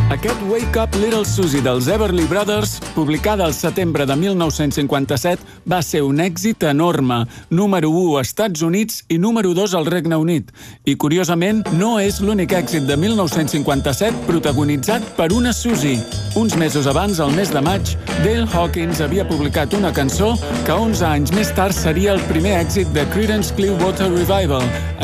Aquest Wake Up Little Susie dels Everly Brothers, publicada al setembre de 1957, va ser un èxit enorme, número 1 als Estats Units i número 2 al Regne Unit. I, curiosament, no és l'únic èxit de 1957 protagonitzat per una Susie. Uns mesos abans, al mes de maig, Dale Hawkins havia publicat una cançó que 11 anys més tard seria el primer èxit de Creedence Clearwater Revival.